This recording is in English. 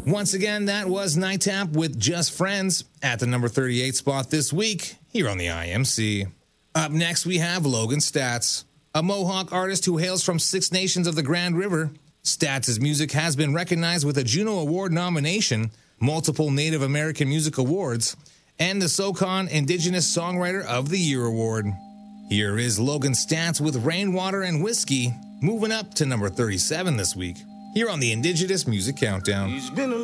Once again, that was Night Tap with Just Friends at the number 38 spot this week here on the IMC. Up next, we have Logan Staats, a Mohawk artist who hails from Six Nations of the Grand River. Staats' music has been recognized with a Juno Award nomination, multiple Native American Music Awards, and the SoCon Indigenous Songwriter of the Year Award. Here is Logan Staats with Rainwater and Whiskey, moving up to number 37 this week, here on the Indigenous Music Countdown.